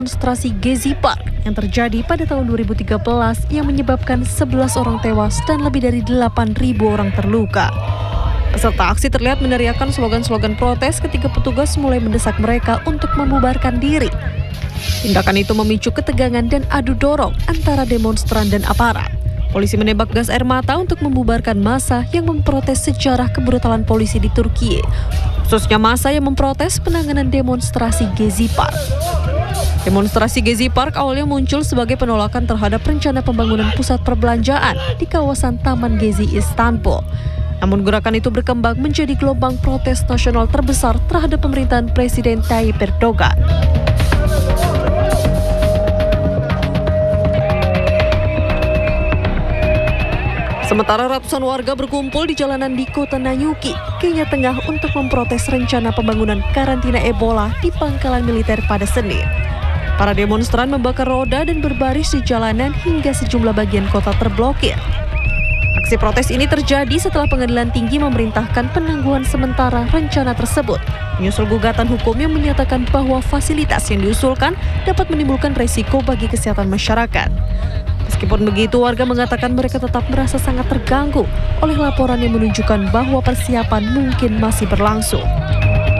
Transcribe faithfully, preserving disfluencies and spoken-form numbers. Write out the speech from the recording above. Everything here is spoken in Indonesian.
Demonstrasi Gezi Park yang terjadi pada tahun dua ribu tiga belas yang menyebabkan sebelas orang tewas dan lebih dari delapan ribu orang terluka. Peserta aksi terlihat meneriakkan slogan-slogan protes ketika petugas mulai mendesak mereka untuk membubarkan diri. Tindakan itu memicu ketegangan dan adu dorong antara demonstran dan aparat. Polisi menembak gas air mata untuk membubarkan massa yang memprotes sejarah kebrutalan polisi di Turki, khususnya massa yang memprotes penanganan demonstrasi Gezi Park. Demonstrasi Gezi Park awalnya muncul sebagai penolakan terhadap rencana pembangunan pusat perbelanjaan di kawasan Taman Gezi, Istanbul. Namun gerakan itu berkembang menjadi gelombang protes nasional terbesar terhadap pemerintahan Presiden Tayyip Erdogan. Sementara ratusan warga berkumpul di jalanan di kota Nanyuki, Kenya Tengah untuk memprotes rencana pembangunan karantina Ebola di pangkalan militer pada Senin. Para demonstran membakar roda dan berbaris di jalanan hingga sejumlah bagian kota terblokir. Aksi protes ini terjadi setelah Pengadilan Tinggi memerintahkan penangguhan sementara rencana tersebut, menyusul gugatan hukum yang menyatakan bahwa fasilitas yang diusulkan dapat menimbulkan risiko bagi kesehatan masyarakat. Meskipun begitu, warga mengatakan mereka tetap merasa sangat terganggu oleh laporan yang menunjukkan bahwa persiapan mungkin masih berlangsung.